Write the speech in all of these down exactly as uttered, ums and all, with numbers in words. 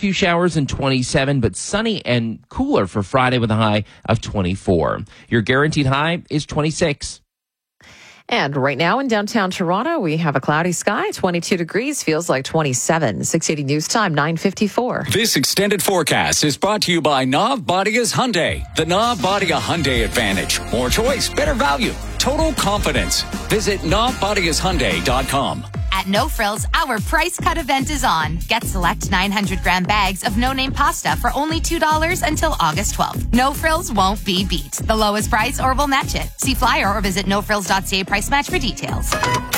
few showers and twenty-seven, but sunny and cooler for Friday with a high of twenty-four. Your guaranteed high is twenty-six. And right now in downtown Toronto, we have a cloudy sky, twenty-two degrees, feels like twenty-seven. six eighty News Time, nine fifty-four. This extended forecast is brought to you by Navbadia's Hyundai. The Navbadia Hyundai Advantage. More choice, better value, total confidence. Visit navbadias hyundai dot com. At No Frills, our price cut event is on. Get select nine hundred gram bags of no-name pasta for only two dollars until August twelfth. No Frills won't be beat. The lowest price or we'll match it. See flyer or visit no frills dot c a price match for details.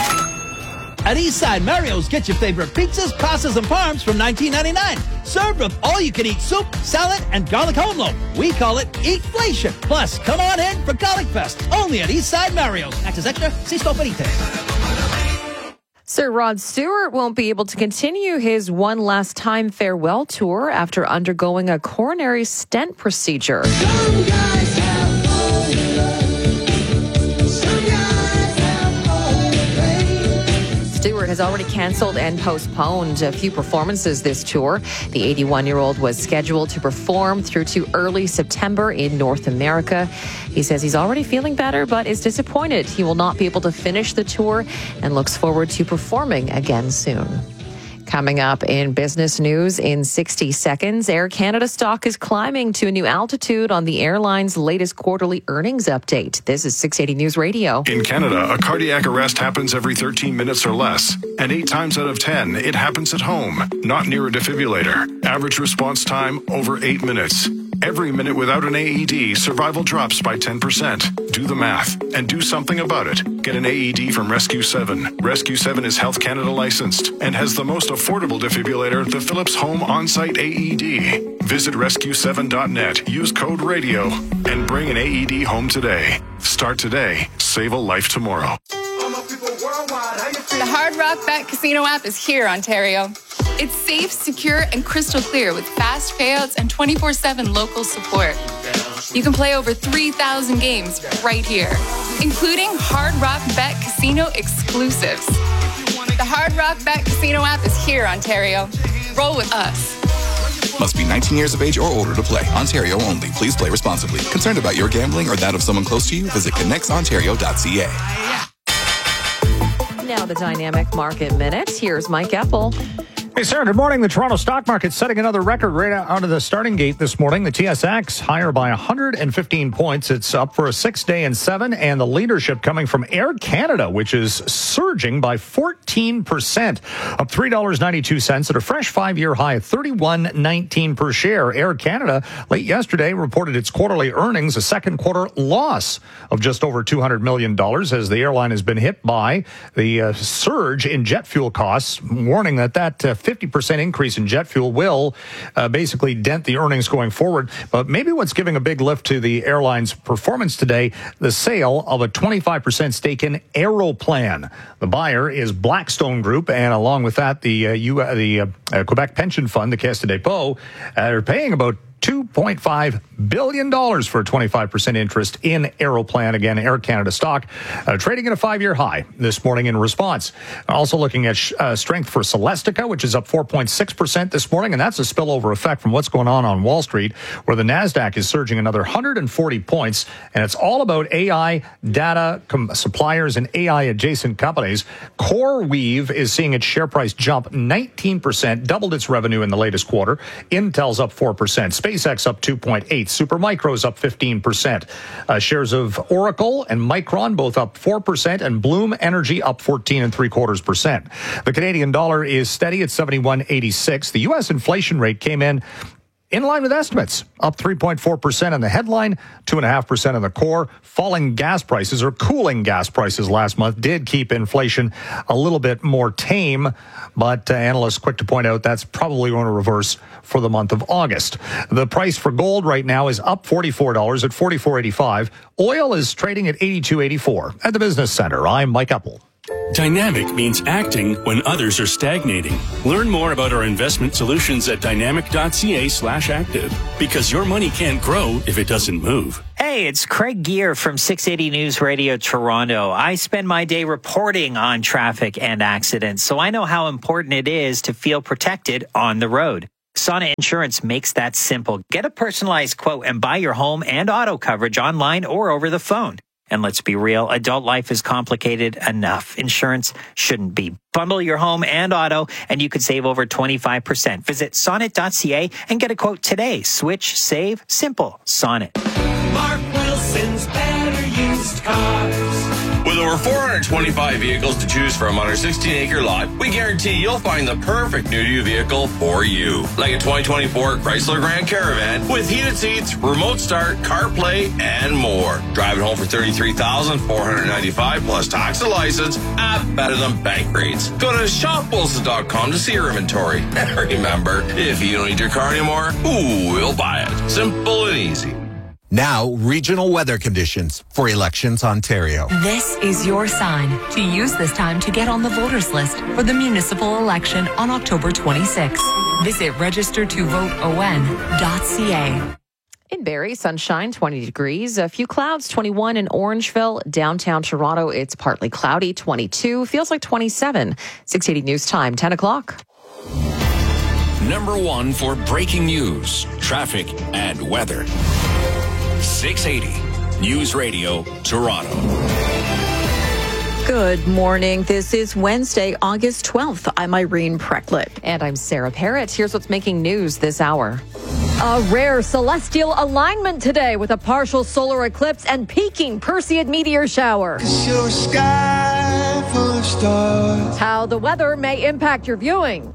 At Eastside Mario's, get your favorite pizzas, pastas, and parms from nineteen ninety-nine. Served with all-you-can-eat soup, salad, and garlic home loaf. We call it Eatflation. Plus, come on in for Garlic Fest, only at Eastside Mario's. Access extra, see Store Benitez. Sir Rod Stewart won't be able to continue his one last time farewell tour after undergoing a coronary stent procedure. Some guys have all the love. Some guys have all the pain. Stewart has already canceled and postponed a few performances this tour. The eighty-one-year-old was scheduled to perform through to early September in North America. He says he's already feeling better, but is disappointed he will not be able to finish the tour and looks forward to performing again soon. Coming up in business news in sixty seconds, Air Canada stock is climbing to a new altitude on the airline's latest quarterly earnings update. This is six eighty News Radio. In Canada, a cardiac arrest happens every thirteen minutes or less. And eight times out of ten, it happens at home, not near a defibrillator. Average response time, over eight minutes. Every minute without an A E D, survival drops by ten percent. Do the math and do something about it. Get an A E D from Rescue seven. Rescue seven is Health Canada licensed and has the most affordable defibrillator, the Philips Home On-Site A E D. Visit rescue seven dot net, use code RADIO, and bring an A E D home today. Start today, save a life tomorrow. The Hard Rock Bet Casino app is here, Ontario. It's safe, secure, and crystal clear with fast payouts and twenty-four seven local support. You can play over three thousand games right here, including Hard Rock Bet Casino exclusives. The Hard Rock Bet Casino app is here, Ontario. Roll with us. Must be nineteen years of age or older to play. Ontario only. Please play responsibly. Concerned about your gambling or that of someone close to you? Visit connects ontario dot c a. Now the Dynamic Market Minute. Here's Mike Epple. Hey, Sarah, good morning. The Toronto stock market setting another record right out of the starting gate this morning. The T S X higher by one hundred fifteen points. It's up for a sixth day in seven, and the leadership coming from Air Canada, which is surging by fourteen percent, up three dollars and ninety-two cents at a fresh five-year high of thirty-one dollars and nineteen cents per share. Air Canada, late yesterday, reported its quarterly earnings, a second quarter loss of just over two hundred million dollars as the airline has been hit by the uh, surge in jet fuel costs, warning that that uh, fifty percent increase in jet fuel will uh, basically dent the earnings going forward. But maybe what's giving a big lift to the airline's performance today, the sale of a twenty-five percent stake in Aeroplan. The buyer is Blackstone Group, and along with that, the uh, U- uh, the uh, uh, Quebec Pension Fund, the Caisse de Dépôt, uh, are paying about two point five billion dollars for a twenty-five percent interest in Aeroplan. Again, Air Canada stock uh, trading at a five-year high this morning in response. Also looking at sh- uh, strength for Celestica, which is up four point six percent this morning, and that's a spillover effect from what's going on on Wall Street, where the NASDAQ is surging another one hundred forty points, and it's all about A I data com- suppliers and A I-adjacent companies. CoreWeave is seeing its share price jump nineteen percent, doubled its revenue in the latest quarter. Intel's up four percent. SpaceX up two point eight. Supermicro's up fifteen percent. Uh, shares of Oracle and Micron both up four percent, and Bloom Energy up fourteen and three quarters percent. The Canadian dollar is steady at seventy-one eighty-six. The U S inflation rate came in in line with estimates, up three point four percent on the headline, two point five percent on the core. Falling gas prices, or cooling gas prices last month, did keep inflation a little bit more tame, but uh, analysts quick to point out that's probably going to reverse for the month of August. The price for gold right now is up forty-four dollars at forty-four eighty-five. Oil is trading at eighty-two eighty-four. At the Business Center, I'm Mike Epple. Dynamic means acting when others are stagnating. Learn more about our investment solutions at dynamic.ca slash active, because your money can't grow if it doesn't move. Hey, it's Craig Gear from six eighty News Radio Toronto. I spend my day reporting on traffic and accidents, so I know how important it is to feel protected on the road. Sauna Insurance makes that simple. Get a personalized quote and buy your home and auto coverage online or over the phone. And let's be real, adult life is complicated enough. Insurance shouldn't be. Bundle your home and auto, and you could save over twenty-five percent. Visit sonnet dot c a and get a quote today. Switch, save, simple. Sonnet. Mark Wilson's Better Used Cars. With over four hundred twenty-five vehicles to choose from on our sixteen acre lot, we guarantee you'll find the perfect new to you vehicle for you. Like a twenty twenty-four Chrysler Grand Caravan with heated seats, remote start, CarPlay, and more. Drive it home for thirty-three thousand four hundred ninety-five dollars plus tax and license at better than bank rates. Go to shop wilson dot com to see your inventory. And remember, if you don't need your car anymore, who will buy it? Simple and easy. Now, regional weather conditions for Elections Ontario. This is your sign to use this time to get on the voters list for the municipal election on October twenty-sixth. Visit register to vote o n dot c a. In Barrie, sunshine, twenty degrees. A few clouds, twenty-one in Orangeville. Downtown Toronto, it's partly cloudy, twenty-two. Feels like twenty-seven. six eighty News Time, ten o'clock. Number one for breaking news, traffic, and weather. six eighty News Radio, Toronto. Good morning. This is Wednesday, August twelfth. I'm Irene Precklett. And I'm Sarah Parrott. Here's what's making news this hour. A rare celestial alignment today with a partial solar eclipse and peaking Perseid meteor shower. Your sky full of stars. How the weather may impact your viewing.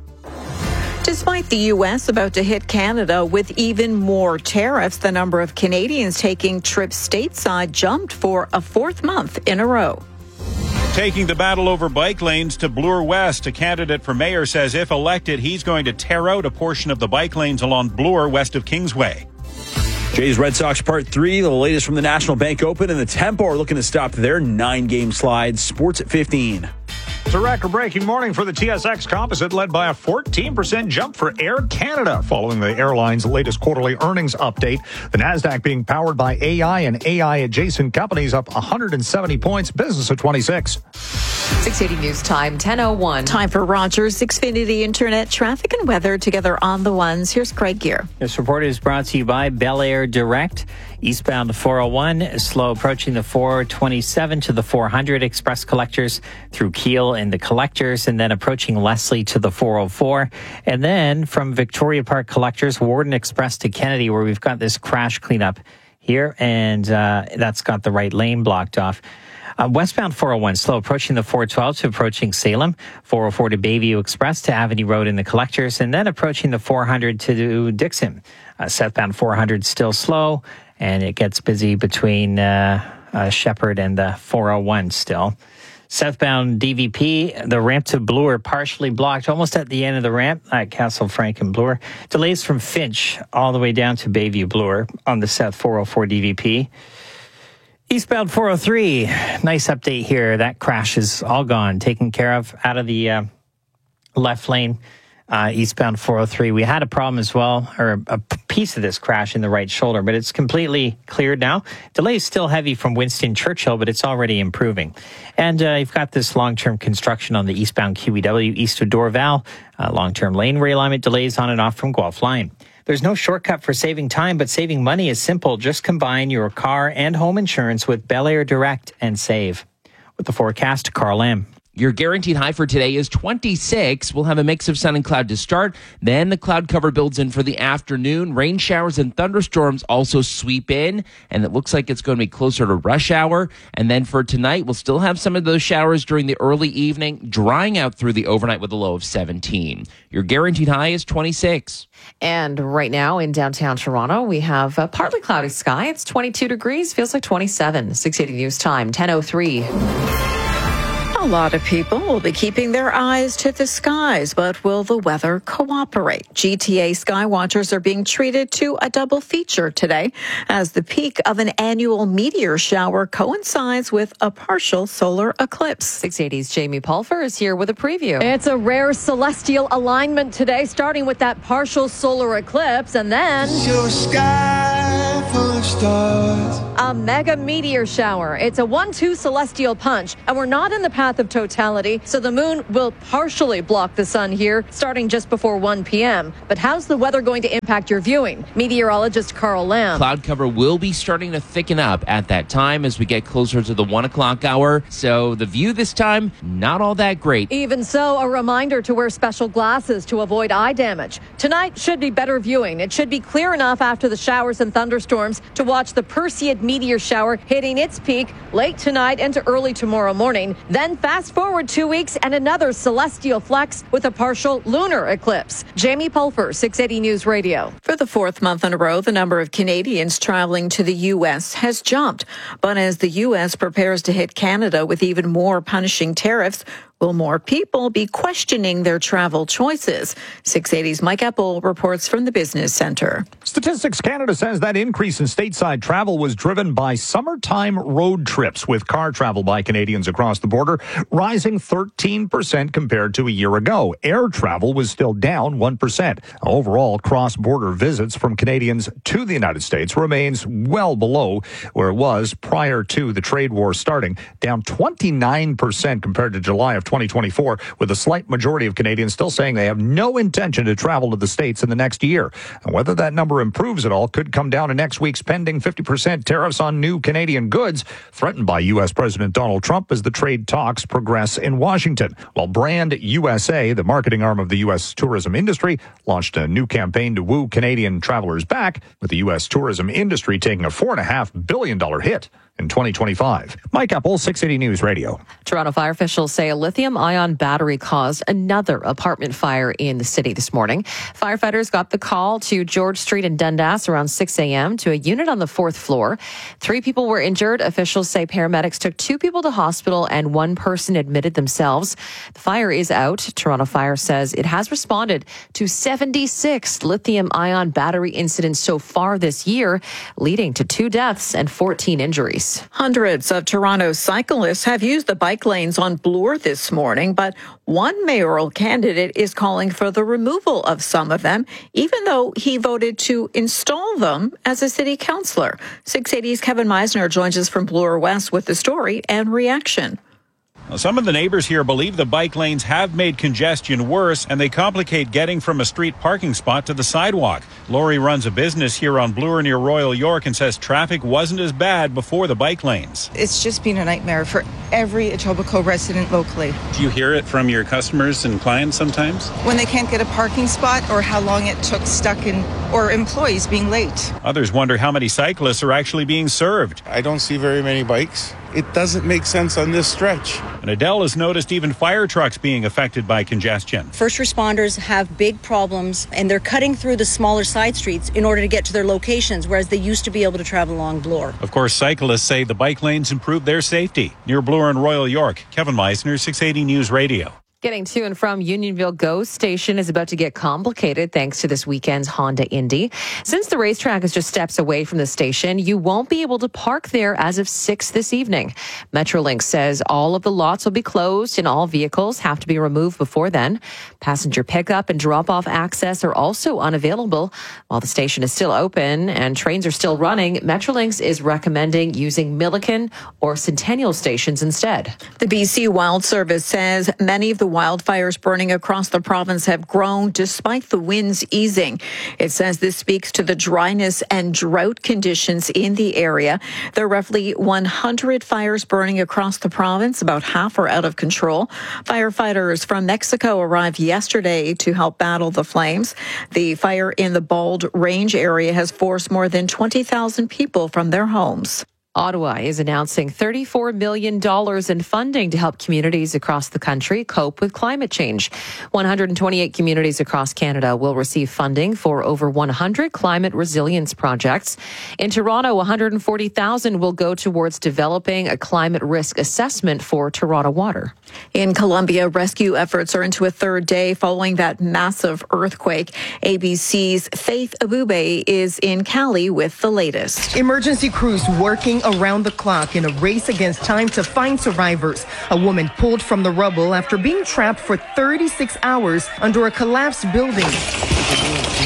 Despite the U S about to hit Canada with even more tariffs, the number of Canadians taking trips stateside jumped for a fourth month in a row. Taking the battle over bike lanes to Bloor West, a candidate for mayor says if elected, he's going to tear out a portion of the bike lanes along Bloor west of Kingsway. Jays Red Sox Part three, the latest from the National Bank Open, and the Tempo are looking to stop their nine-game slide. Sports at fifteen. It's a record-breaking morning for the T S X Composite, led by a fourteen percent jump for Air Canada following the airline's latest quarterly earnings update. The NASDAQ being powered by A I and A I-adjacent companies up one hundred seventy points, business at twenty-six. six eighty News Time, ten oh one. Time for Rogers Xfinity Internet traffic and weather together on the ones. Here's Craig Gear. This report is brought to you by Bel Air Direct. Eastbound four oh one, slow approaching the four twenty-seven to the four hundred express collectors through Kiel and the collectors, and then approaching Leslie to the four oh four. And then from Victoria Park collectors, Warden Express to Kennedy, where we've got this crash cleanup here, and uh, that's got the right lane blocked off. Uh, westbound four oh one, slow approaching the four twelve to approaching Salem, four oh four to Bayview Express to Avenue Road in the collectors, and then approaching the four hundred to Dixon. Uh, southbound four hundred still slow, and it gets busy between uh, uh, Shepherd and the four oh one still. Southbound D V P, the ramp to Bloor partially blocked almost at the end of the ramp at Castle Frank and Bloor. Delays from Finch all the way down to Bayview Bloor on the South four oh four D V P. Eastbound four oh three, nice update here. That crash is all gone, taken care of out of the uh, left lane. Uh, eastbound four oh three. We had a problem as well, or a piece of this crash in the right shoulder, but it's completely cleared now. Delay is still heavy from Winston Churchill, but it's already improving. And uh, you've got this long-term construction on the eastbound Q E W east of Dorval. Uh, long-term lane realignment delays on and off from Guelph Line. There's no shortcut for saving time, but saving money is simple. Just combine your car and home insurance with Bel Air Direct and save. With the forecast, Carl Lamb. Your guaranteed high for today is twenty-six. We'll have a mix of sun and cloud to start. Then the cloud cover builds in for the afternoon. Rain showers and thunderstorms also sweep in, and it looks like it's going to be closer to rush hour. And then for tonight, we'll still have some of those showers during the early evening, drying out through the overnight with a low of seventeen. Your guaranteed high is twenty-six. And right now in downtown Toronto, we have a partly cloudy sky. It's twenty-two degrees, feels like twenty-seven. six eighty News Time, ten oh three. A lot of people will be keeping their eyes to the skies, but will the weather cooperate? G T A skywatchers are being treated to a double feature today as the peak of an annual meteor shower coincides with a partial solar eclipse. six eighty's Jamie Pulfer is here with a preview. It's a rare celestial alignment today, starting with that partial solar eclipse, and then Your sky full of stars. A mega meteor shower. It's a one two celestial punch, and we're not in the path of totality, so the moon will partially block the sun here starting just before one p.m. But how's the weather going to impact your viewing? Meteorologist Carl Lamb. Cloud cover will be starting to thicken up at that time as we get closer to the one o'clock hour. So the view this time, not all that great. Even so, a reminder to wear special glasses to avoid eye damage. Tonight should be better viewing. It should be clear enough after the showers and thunderstorms to watch the Perseid meteor shower hitting its peak late tonight into early tomorrow morning. Then fast forward two weeks and another celestial flex with a partial lunar eclipse. Jamie Pulfer, six eighty News Radio. For the fourth month in a row, the number of Canadians traveling to the U S has jumped. But as the U S prepares to hit Canada with even more punishing tariffs, will more people be questioning their travel choices? six eighty's Mike Epple reports from the Business Centre. Statistics Canada says that increase in stateside travel was driven by summertime road trips, with car travel by Canadians across the border rising thirteen percent compared to a year ago. Air travel was still down one percent. Overall, cross-border visits from Canadians to the United States remains well below where it was prior to the trade war starting, down twenty-nine percent compared to July of twenty twenty-four, with a slight majority of Canadians still saying they have no intention to travel to the States in the next year. And whether that number improves at all could come down to next week's pending fifty percent tariffs on new Canadian goods threatened by U S President Donald Trump as the trade talks progress in Washington. While Brand U S A, the marketing arm of the U S tourism industry, launched a new campaign to woo Canadian travelers back, with the U S tourism industry taking a four point five billion dollars hit in twenty twenty-five. Mike Apple, six eighty News Radio. Toronto fire officials say a lithium-ion battery caused another apartment fire in the city this morning. Firefighters got the call to George Street in Dundas around six a.m. to a unit on the fourth floor. Three people were injured. Officials say paramedics took two people to hospital and one person admitted themselves. The fire is out. Toronto Fire says it has responded to seventy-six lithium-ion battery incidents so far this year, leading to two deaths and fourteen injuries. Hundreds of Toronto cyclists have used the bike lanes on Bloor this morning, but one mayoral candidate is calling for the removal of some of them, even though he voted to install them as a city councillor. six eighty's Kevin Meisner joins us from Bloor West with the story and reaction. Some of the neighbors here believe the bike lanes have made congestion worse, and they complicate getting from a street parking spot to the sidewalk. Lori runs a business here on Bloor near Royal York and says traffic wasn't as bad before the bike lanes. It's just been a nightmare for every Etobicoke resident locally. Do you hear it from your customers and clients sometimes? When they can't get a parking spot, or how long it took stuck in, or employees being late. Others wonder how many cyclists are actually being served. I don't see very many bikes. It doesn't make sense on this stretch. And Adele has noticed even fire trucks being affected by congestion. First responders have big problems, and they're cutting through the smaller side streets in order to get to their locations, whereas they used to be able to travel along Bloor. Of course, cyclists say the bike lanes improve their safety. Near Bloor and Royal York, Kevin Meisner, six eighty News Radio. Getting to and from Unionville GO Station is about to get complicated thanks to this weekend's Honda Indy. Since the racetrack is just steps away from the station, you won't be able to park there as of six this evening. Metrolinx says all of the lots will be closed and all vehicles have to be removed before then. Passenger pickup and drop-off access are also unavailable. While the station is still open and trains are still running, Metrolinx is recommending using Milliken or Centennial stations instead. The B C Wild Service says many of the wildfires burning across the province have grown despite the winds easing. It says this speaks to the dryness and drought conditions in the area. There are roughly one hundred fires burning across the province. About half are out of control. Firefighters from Mexico arrived yesterday to help battle the flames. The fire in the Bald Range area has forced more than twenty thousand people from their homes. Ottawa is announcing thirty-four million dollars in funding to help communities across the country cope with climate change. one hundred twenty-eight communities across Canada will receive funding for over one hundred climate resilience projects. In Toronto, one hundred forty thousand dollars will go towards developing a climate risk assessment for Toronto Water. In Colombia, rescue efforts are into a third day following that massive earthquake. A B C's Faith Abube is in Cali with the latest. Emergency crews working around the clock in a race against time to find survivors. A woman pulled from the rubble after being trapped for thirty-six hours under a collapsed building.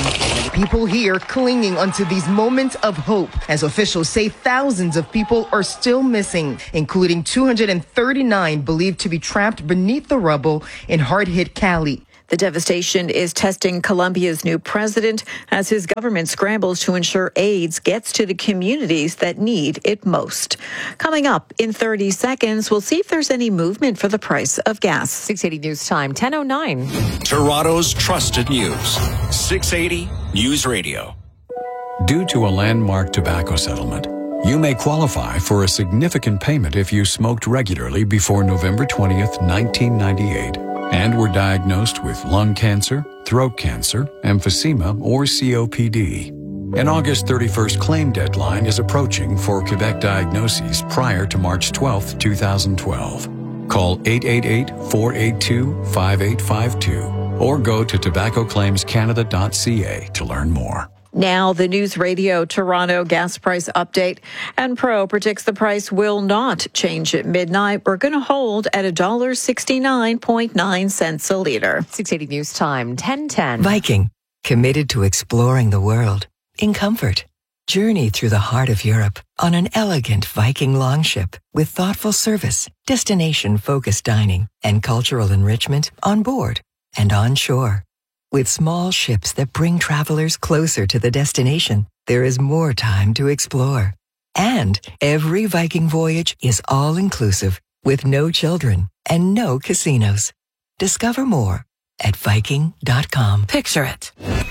People here clinging onto these moments of hope as officials say thousands of people are still missing, including two hundred thirty-nine believed to be trapped beneath the rubble in hard-hit Cali. The devastation is testing Colombia's new president as his government scrambles to ensure aid gets to the communities that need it most. Coming up in thirty seconds, we'll see if there's any movement for the price of gas. six eighty News Time, ten oh nine. Toronto's trusted news. six eighty News Radio. Due to a landmark tobacco settlement, you may qualify for a significant payment if you smoked regularly before November twentieth, nineteen ninety-eight, and were diagnosed with lung cancer, throat cancer, emphysema, or C O P D. An August thirty-first claim deadline is approaching for Quebec diagnoses prior to March twelfth, twenty twelve. Call eight eight eight, four eight two, five eight five two or go to tobacco claims canada dot c a to learn more. Now, the News Radio Toronto gas price update. And Pro predicts the price will not change at midnight. We're going to hold at one dollar sixty-nine point nine cents a liter. six eighty News Time, ten ten. Viking, committed to exploring the world in comfort. Journey through the heart of Europe on an elegant Viking longship with thoughtful service, destination-focused dining, and cultural enrichment on board and on shore. With small ships that bring travelers closer to the destination, there is more time to explore. And every Viking voyage is all-inclusive with no children and no casinos. Discover more at Viking dot com. Picture it.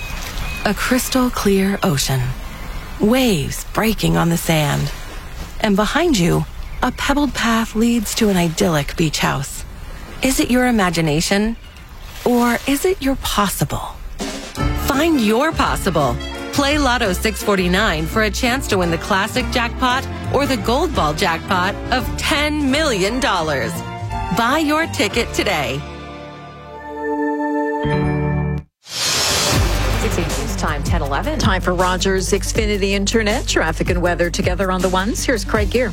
A crystal clear ocean. Waves breaking on the sand. And behind you, a pebbled path leads to an idyllic beach house. Is it your imagination? Or is it your possible? Find your possible. Play Lotto six forty-nine for a chance to win the classic jackpot or the gold ball jackpot of ten million dollars. Buy your ticket today. six eighty News Time, ten eleven. Time for Rogers Xfinity Internet. Traffic and weather together on the ones. Here's Craig Gear.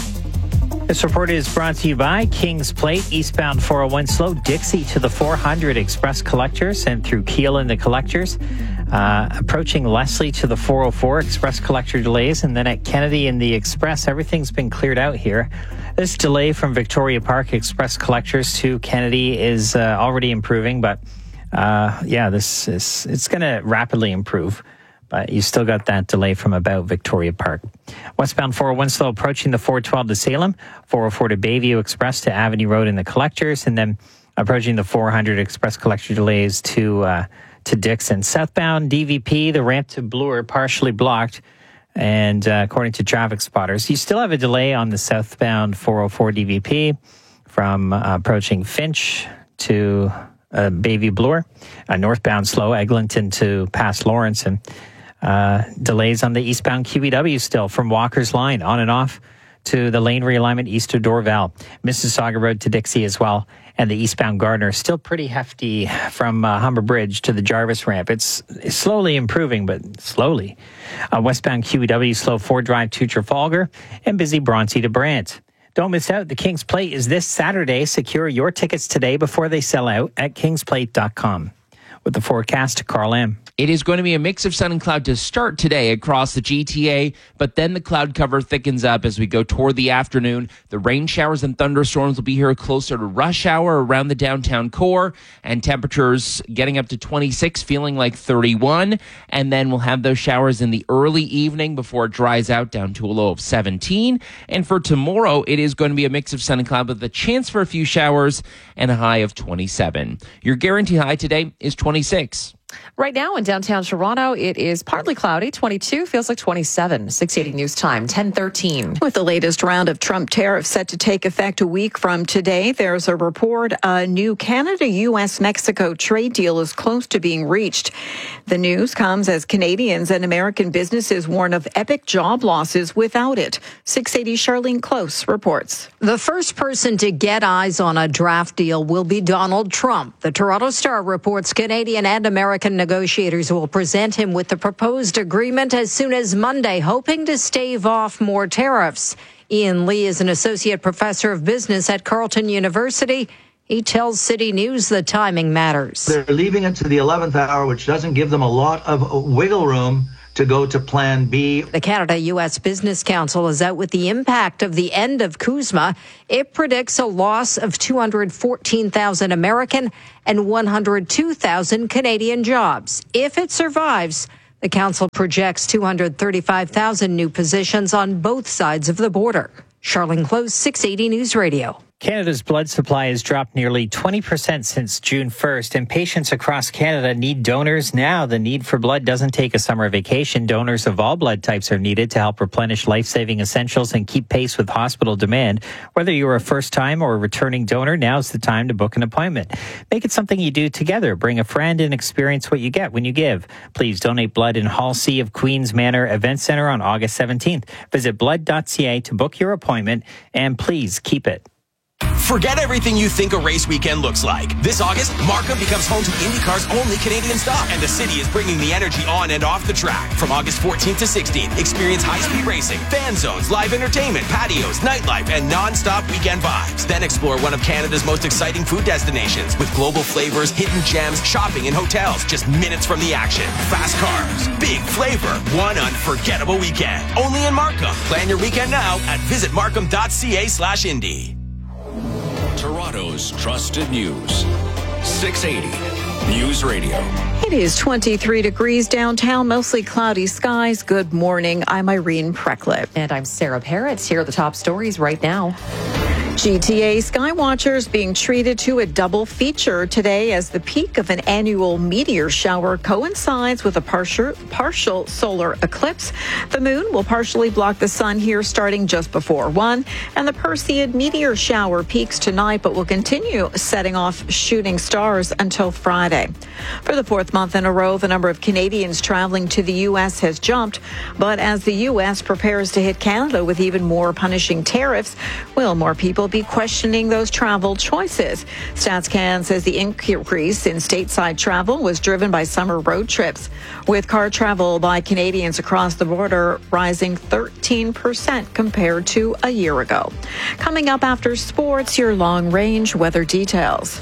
This report is brought to you by Kings Plate, eastbound four oh one slow, Dixie to the four hundred express collectors and through Keel in the collectors. Uh, approaching Leslie to the four oh four express collector delays, and then at Kennedy in the express, everything's been cleared out here. This delay from Victoria Park express collectors to Kennedy is uh, already improving, but uh, yeah, this is it's going to rapidly improve. But you still got that delay from about Victoria Park. Westbound four oh one slow approaching the four twelve to Salem, four oh four to Bayview Express to Avenue Road in the collectors, and then approaching the four hundred express collector delays to uh, to Dixon. Southbound D V P, the ramp to Bloor partially blocked, and uh, according to traffic spotters, you still have a delay on the southbound four oh four D V P from uh, approaching Finch to uh, Bayview Bloor. Uh, northbound slow, Eglinton to past Lawrence, and Uh, delays on the eastbound Q E W still from Walker's Line on and off to the lane realignment east of Dorval. Mississauga Road to Dixie as well. And the eastbound Gardner still pretty hefty from uh, Humber Bridge to the Jarvis ramp. It's, it's slowly improving, but slowly. Uh, westbound Q E W slow Ford Drive to Trafalgar and busy Bronte to Brant. Don't miss out. The Kings Plate is this Saturday. Secure your tickets today before they sell out at kings plate dot com. With the forecast, Carl M. It is going to be a mix of sun and cloud to start today across the G T A, but then the cloud cover thickens up as we go toward the afternoon. The rain showers and thunderstorms will be here closer to rush hour around the downtown core, and temperatures getting up to twenty-six, feeling like thirty-one. And then we'll have those showers in the early evening before it dries out down to a low of seventeen. And for tomorrow, it is going to be a mix of sun and cloud with a chance for a few showers and a high of twenty-seven. Your guaranteed high today is twenty-six. Right now in downtown Toronto, it is partly cloudy, twenty-two, feels like twenty-seven. six eighty News Time, ten thirteen. With the latest round of Trump tariffs set to take effect a week from today, there's a report a new Canada-U S Mexico trade deal is close to being reached. The news comes as Canadians and American businesses warn of epic job losses without it. six eighty Charlene Close reports. The first person to get eyes on a draft deal will be Donald Trump. The Toronto Star reports Canadian and American negotiators will present him with the proposed agreement as soon as Monday, hoping to stave off more tariffs. Ian Lee is an associate professor of business at Carleton University. He tells City News the timing matters. They're leaving it to the eleventh hour, which doesn't give them a lot of wiggle room to go to Plan B. The Canada U S Business Council is out with the impact of the end of CUSMA. It predicts a loss of two hundred fourteen thousand American and one hundred two thousand Canadian jobs. If it survives, the council projects two hundred thirty-five thousand new positions on both sides of the border. Charlene Close, six eighty News Radio. Canada's blood supply has dropped nearly twenty percent since June first, and patients across Canada need donors now. The need for blood doesn't take a summer vacation. Donors of all blood types are needed to help replenish life-saving essentials and keep pace with hospital demand. Whether you're a first-time or a returning donor, now's the time to book an appointment. Make it something you do together. Bring a friend and experience what you get when you give. Please donate blood in Hall C of Queen's Manor Event Center on August seventeenth. Visit blood dot c a to book your appointment, and please keep it. Forget everything you think a race weekend looks like. This August, Markham becomes home to IndyCar's only Canadian stop, and the city is bringing the energy on and off the track. From August fourteenth to sixteenth, experience high-speed racing, fan zones, live entertainment, patios, nightlife, and non-stop weekend vibes. Then explore one of Canada's most exciting food destinations with global flavors, hidden gems, shopping, and hotels just minutes from the action. Fast cars, big flavor, one unforgettable weekend. Only in Markham. Plan your weekend now at visit markham dot c a slash indy. Toronto's trusted news. six eighty News Radio. It is twenty-three degrees downtown, mostly cloudy skies. Good morning. I'm Irene Preclip. And I'm Sarah Parrott. Here are the top stories right now. G T A Skywatchers being treated to a double feature today as the peak of an annual meteor shower coincides with a partial, partial solar eclipse. The moon will partially block the sun here starting just before one, and the Perseid meteor shower peaks tonight but will continue setting off shooting stars until Friday. For the fourth month in a row, the number of Canadians traveling to the U S has jumped, but as the U S prepares to hit Canada with even more punishing tariffs, will more people be questioning those travel choices? StatsCan says the increase in stateside travel was driven by summer road trips, with car travel by Canadians across the border rising thirteen percent compared to a year ago. Coming up after sports, your long-range weather details.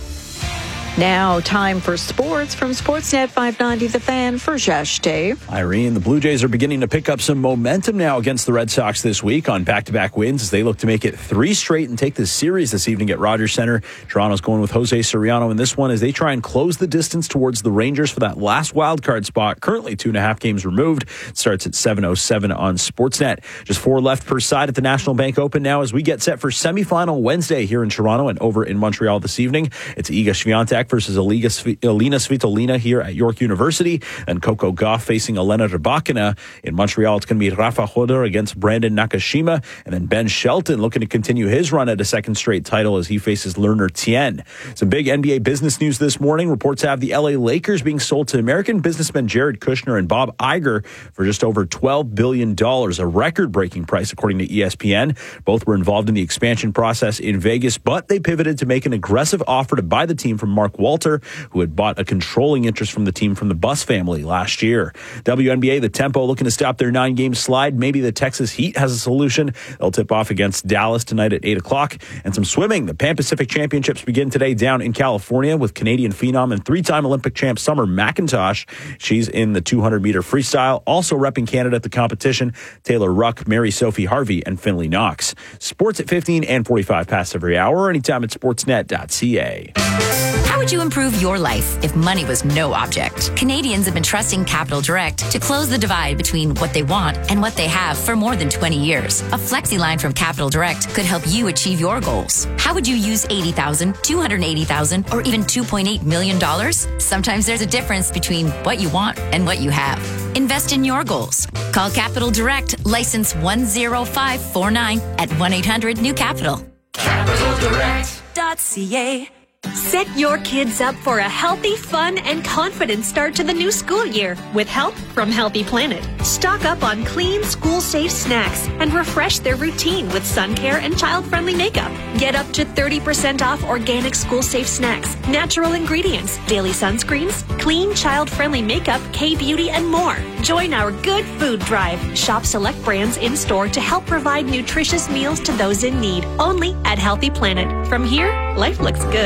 Now, time for sports from Sportsnet five ninety The Fan for Jesh Dave. Irene, the Blue Jays are beginning to pick up some momentum now against the Red Sox this week on back-to-back wins as they look to make it three straight and take the series this evening at Rogers Center. Toronto's going with Jose Soriano in this one as they try and close the distance towards the Rangers for that last wildcard spot, currently two and a half games removed. It starts at seven oh seven on Sportsnet. Just four left per side at the National Bank Open now as we get set for semifinal Wednesday here in Toronto and over in Montreal this evening. It's Iga Swiatek versus Alina Svitolina here at York University, and Coco Gauff facing Elena Rybakina. In Montreal, it's going to be Rafa Hodor against Brandon Nakashima, and then Ben Shelton looking to continue his run at a second straight title as he faces Lerner Tien. Some big N B A business news this morning. Reports have the L A Lakers being sold to American businessmen Jared Kushner and Bob Iger for just over twelve billion dollars, a record-breaking price according to E S P N. Both were involved in the expansion process in Vegas, but they pivoted to make an aggressive offer to buy the team from Mark Walter, who had bought a controlling interest from the team from the Buss family last year. W N B A, the Tempo looking to stop their nine-game slide. Maybe the Texas Heat has a solution. They'll tip off against Dallas tonight at eight o'clock. And some swimming. The Pan Pacific Championships begin today down in California with Canadian phenom and three-time Olympic champ Summer McIntosh. She's in the two hundred meter freestyle. Also repping Canada at the competition, Taylor Ruck, Mary Sophie Harvey, and Finley Knox. Sports at fifteen and forty-five past every hour, or anytime at sportsnet dot c a. How would you improve your life if money was no object? Canadians have been trusting Capital Direct to close the divide between what they want and what they have for more than twenty years. A flexi line from Capital Direct could help you achieve your goals. How would you use eighty thousand dollars, two hundred eighty thousand dollars, or even two point eight million dollars? Sometimes there's a difference between what you want and what you have. Invest in your goals. Call Capital Direct, license one zero five four nine at one eight hundred new capital. capital direct dot c a. Set your kids up for a healthy, fun, and confident start to the new school year with help from Healthy Planet. Stock up on clean, school-safe snacks and refresh their routine with sun care and child-friendly makeup. Get up to thirty percent off organic school-safe snacks, natural ingredients, daily sunscreens, clean, child-friendly makeup, K-Beauty, and more. Join our Good Food Drive. Shop select brands in-store to help provide nutritious meals to those in need. Only at Healthy Planet. From here, life looks good.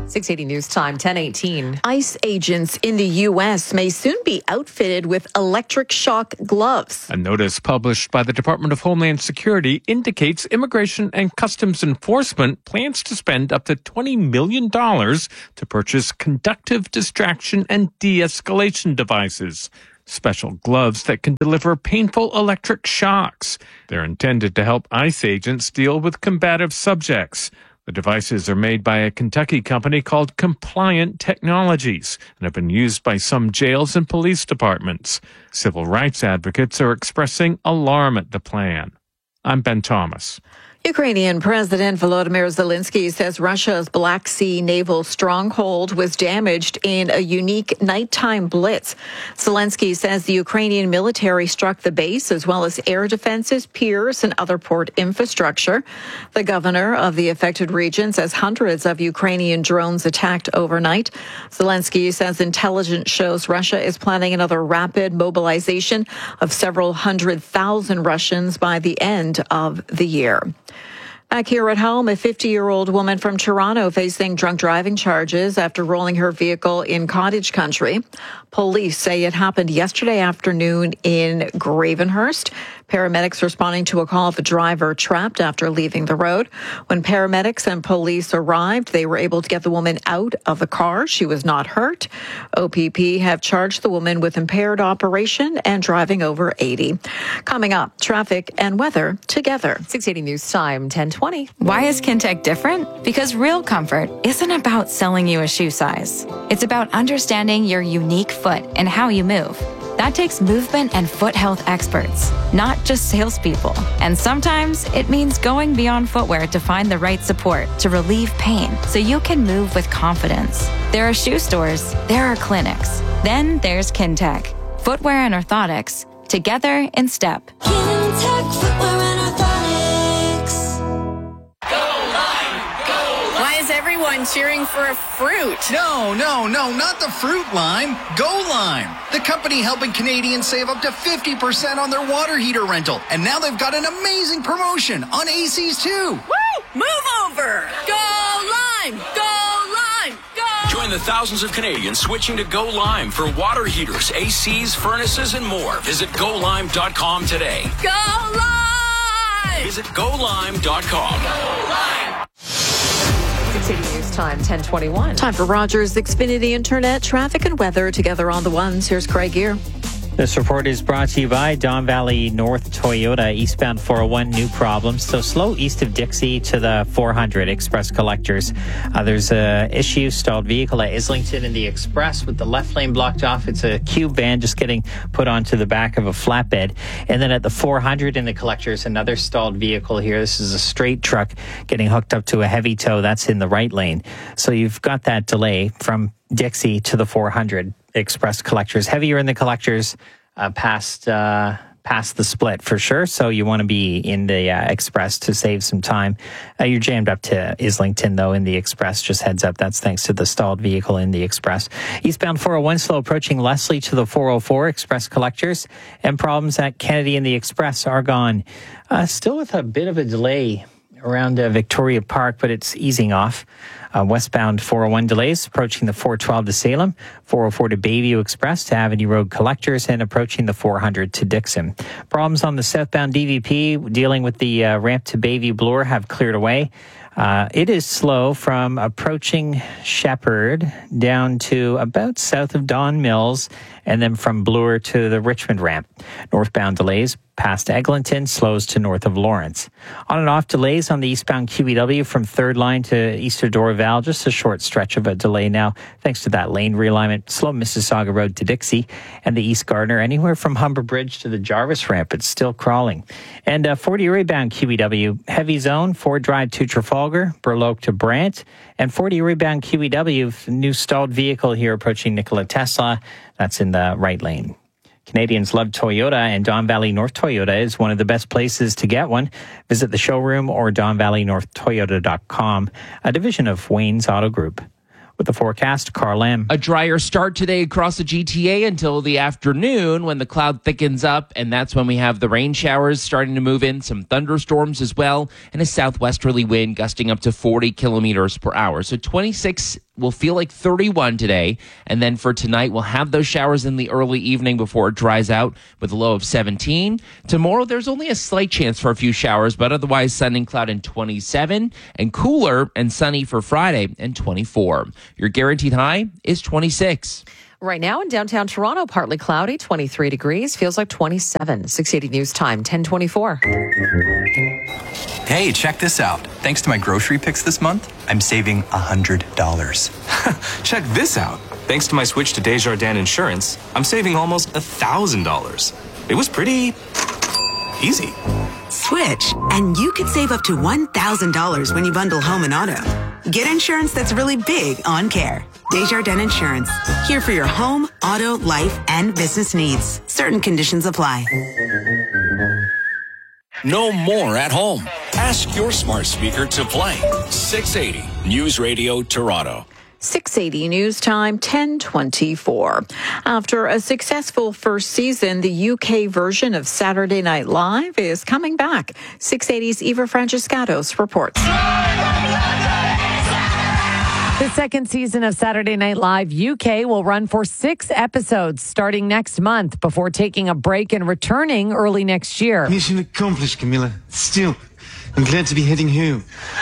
six eighty News Time, ten eighteen. ICE agents in the U S may soon be outfitted with electric shock gloves. A notice published by the Department of Homeland Security indicates Immigration and Customs Enforcement plans to spend up to twenty million dollars to purchase conductive distraction and de-escalation devices. Special gloves that can deliver painful electric shocks. They're intended to help ICE agents deal with combative subjects. The devices are made by a Kentucky company called Compliant Technologies and have been used by some jails and police departments. Civil rights advocates are expressing alarm at the plan. I'm Ben Thomas. Ukrainian President Volodymyr Zelensky says Russia's Black Sea naval stronghold was damaged in a unique nighttime blitz. Zelensky says the Ukrainian military struck the base as well as air defenses, piers, and other port infrastructure. The governor of the affected region says hundreds of Ukrainian drones attacked overnight. Zelensky says intelligence shows Russia is planning another rapid mobilization of several hundred thousand Russians by the end of the year. Back here at home, a fifty-year-old woman from Toronto facing drunk driving charges after rolling her vehicle in cottage country. Police say it happened yesterday afternoon in Gravenhurst. Paramedics responding to a call of a driver trapped after leaving the road. When paramedics and police arrived, they were able to get the woman out of the car. She was not hurt. O P P have charged the woman with impaired operation and driving over eighty. Coming up, traffic and weather together. six eighty News Time, ten twenty. Why is Kintec different? Because real comfort isn't about selling you a shoe size. It's about understanding your unique foot and how you move. That takes movement and foot health experts, not just salespeople. And sometimes it means going beyond footwear to find the right support to relieve pain so you can move with confidence. There are shoe stores, there are clinics. Then there's Kintec, footwear and orthotics, together in step. Kintec Footwear and Orthotics. Why is everyone cheering for a fruit? No, no, no, not the fruit lime. Go Lime, the company helping Canadians save up to fifty percent on their water heater rental. And now they've got an amazing promotion on A Cs too. Woo! Move over! Go Lime! Go Lime! Go! Join the thousands of Canadians switching to Go Lime for water heaters, A Cs, furnaces, and more. Visit go lime dot com today. Go Lime! Visit go lime dot com. Go Lime! six eighty News Time, ten twenty-one. Time for Rogers Xfinity Internet traffic and weather together on the ones. Here's Craig Gear. This report is brought to you by Don Valley North Toyota. Eastbound four oh one, new problems. So slow east of Dixie to the four hundred Express Collectors. Uh, there's a issue, stalled vehicle at Islington in the Express with the left lane blocked off. It's a cube van just getting put onto the back of a flatbed. And then at the four hundred in the Collectors, another stalled vehicle here. This is a straight truck getting hooked up to a heavy tow. That's in the right lane. So you've got that delay from Dixie to the four hundred Express Collectors. Heavier in the Collectors uh, past uh, past the split for sure. So you want to be in the uh, Express to save some time. Uh, you're jammed up to Islington though in the Express. Just heads up, that's thanks to the stalled vehicle in the Express. Eastbound four oh one slow approaching Leslie to the four oh four Express Collectors, and problems at Kennedy in the Express are gone. Uh, still with a bit of a delay around uh, Victoria Park, but it's easing off. Uh, westbound four oh one delays approaching the four twelve to Salem, four oh four to Bayview Express to Avenue Road Collectors, and approaching the four hundred to Dixon. Problems on the southbound D V P dealing with the uh, ramp to Bayview Bloor have cleared away. Uh, it is slow from approaching Shepherd down to about south of Don Mills, and then from Bloor to the Richmond ramp. Northbound delays past Eglinton, slows to north of Lawrence. On and off delays on the eastbound Q E W from third line to Easter Dorval, just a short stretch of a delay now, thanks to that lane realignment. Slow Mississauga Road to Dixie and the East Gardner, anywhere from Humber Bridge to the Jarvis ramp, it's still crawling. And uh, forty Erie bound Q E W, heavy zone, Ford Drive to Trafalgar, Burloak to Brant, and forty Erie bound Q E W, new stalled vehicle here approaching Nikola Tesla, that's in the right lane. Canadians love Toyota, and Don Valley North Toyota is one of the best places to get one. Visit the showroom or don valley north toyota dot com, a division of Wayne's Auto Group. With the forecast, Carl Lamb. A drier start today across the G T A until the afternoon when the cloud thickens up, and that's when we have the rain showers starting to move in, some thunderstorms as well, and a southwesterly wind gusting up to forty kilometers per hour. So twenty-six will feel like thirty-one today. And then for tonight, we'll have those showers in the early evening before it dries out with a low of seventeen. Tomorrow, there's only a slight chance for a few showers, but otherwise sunny and cloud and twenty-seven, and cooler and sunny for Friday and twenty-four. Your guaranteed high is twenty-six. Right now in downtown Toronto, partly cloudy, twenty-three degrees, feels like twenty-seven. six eighty News Time, ten twenty-four. Hey, check this out. Thanks to my grocery picks this month, I'm saving one hundred dollars. Check this out. Thanks to my switch to Desjardins Insurance, I'm saving almost one thousand dollars. It was pretty easy. Switch, and you could save up to one thousand dollars when you bundle home and auto. Get insurance that's really big on care. Desjardins Insurance. Here for your home, auto, life, and business needs. Certain conditions apply. No more at home. Ask your smart speaker to play six eighty News Radio Toronto. six eighty News Time, ten twenty-four. After a successful first season, the U K version of Saturday Night Live is coming back. six eighty's Eva Francescatos reports. The second season of Saturday Night Live U K will run for six episodes starting next month before taking a break and returning early next year. Mission accomplished, Camilla. Still, I'm glad to be heading home.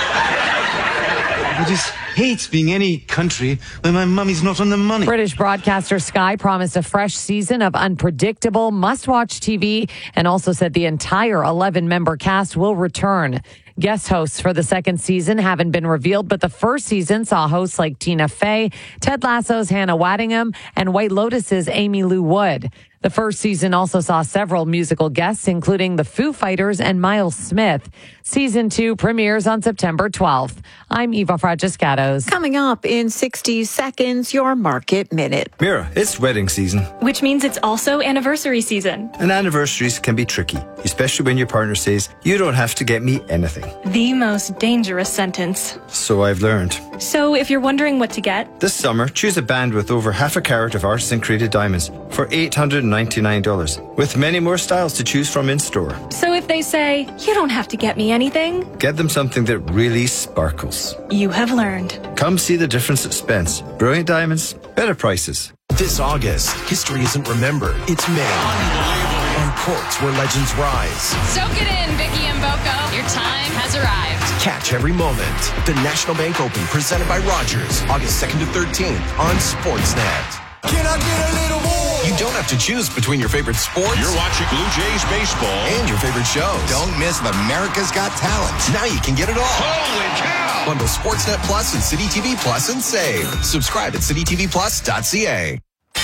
I just hate being any country when my mummy's not on the money. British broadcaster Sky promised a fresh season of unpredictable, must-watch T V and also said the entire eleven-member cast will return. Guest hosts for the second season haven't been revealed, but the first season saw hosts like Tina Fey, Ted Lasso's Hannah Waddingham, and White Lotus's Amy Lou Wood. The first season also saw several musical guests, including the Foo Fighters and Miles Smith. Season two premieres on September twelfth. I'm Eva Francescatos. Coming up in sixty seconds, your Market Minute. Mira, it's wedding season. Which means it's also anniversary season. And anniversaries can be tricky, especially when your partner says, you don't have to get me anything. The most dangerous sentence. So I've learned. So if you're wondering what to get, this summer, choose a band with over half a carat of artisan created diamonds for eight hundred ninety-nine dollars, with many more styles to choose from in store. So if they say, you don't have to get me anything, get them something that really sparkles. You have learned. Come see the difference at Spence. Brilliant diamonds, better prices. This August, history isn't remembered, it's made. On courts where legends rise. Soak it in, Vicky and Boko. Your time has arrived. Catch every moment. The National Bank Open, presented by Rogers, August second to thirteenth on Sportsnet. Can I get a little more? You don't have to choose between your favorite sports. You're watching Blue Jays baseball. And your favorite shows. Don't miss America's Got Talent. Now you can get it all. Holy cow! Bundle Sportsnet Plus and City T V Plus and save. Subscribe at city t v plus dot c a.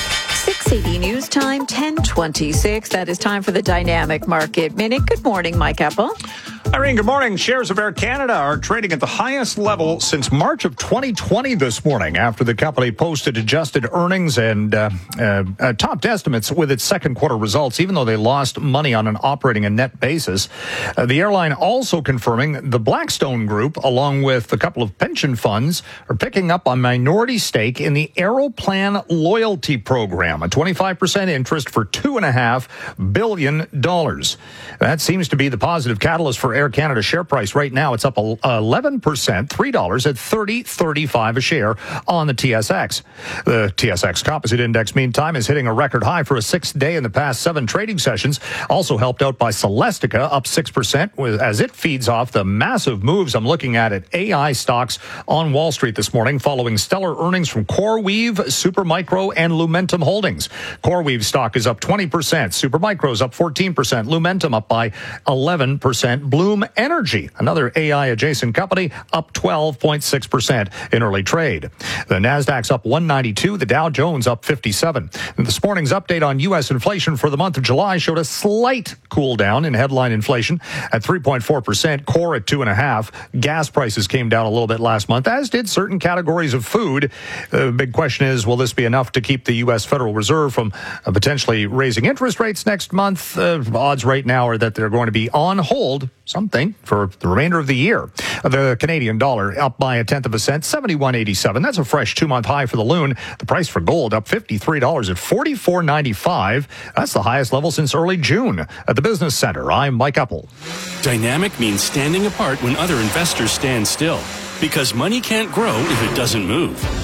six eighty News Time, ten twenty-six. That is time for the Dynamic Market Minute. Good morning, Mike Apple. Irene, good morning. Shares of Air Canada are trading at the highest level since March of twenty twenty this morning after the company posted adjusted earnings and uh, uh, uh, topped estimates with its second quarter results, even though they lost money on an operating and net basis. Uh, the airline also confirming the Blackstone Group, along with a couple of pension funds, are picking up a minority stake in the Aeroplan loyalty program, a twenty-five percent interest for two point five billion dollars. That seems to be the positive catalyst for Air Canada share price. Right now, it's up eleven percent, three dollars at thirty thirty-five a share on the T S X. The T S X Composite Index, meantime, is hitting a record high for a sixth day in the past seven trading sessions. Also helped out by Celestica, up six percent as it feeds off the massive moves I'm looking at at A I stocks on Wall Street this morning, following stellar earnings from CoreWeave, Supermicro, and Lumentum Holdings. CoreWeave stock is up twenty percent. Supermicro is up fourteen percent. Lumentum up by eleven percent. Bloom Energy, another A I-adjacent company, up twelve point six percent in early trade. The Nasdaq's up one ninety-two, the Dow Jones up fifty-seven. And this morning's update on U S inflation for the month of July showed a slight cool down in headline inflation at three point four percent, core at two point five. Gas prices came down a little bit last month, as did certain categories of food. The big question is, will this be enough to keep the U S Federal Reserve from uh, potentially raising interest rates next month? Uh, odds right now are that they're going to be on hold, something, for the remainder of the year. The Canadian dollar up by a tenth of a cent, seventy-one eighty-seven. That's a fresh two-month high for the loon. The price for gold up fifty-three dollars at forty-four ninety-five. That's the highest level since early June. At the Business Center, I'm Mike Apple. Dynamic means standing apart when other investors stand still, because money can't grow if it doesn't move.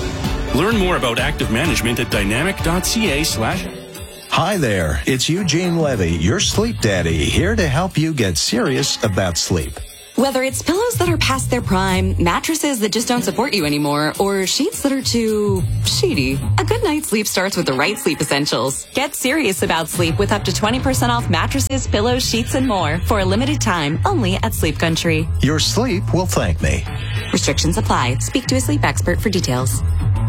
Learn more about active management at dynamic.ca slash. Hi there, it's Eugene Levy, your sleep daddy, here to help you get serious about sleep. Whether it's pillows that are past their prime, mattresses that just don't support you anymore, or sheets that are too sheety, a good night's sleep starts with the right sleep essentials. Get serious about sleep with up to twenty percent off mattresses, pillows, sheets, and more for a limited time only at Sleep Country. Your sleep will thank me. Restrictions apply. Speak to a sleep expert for details.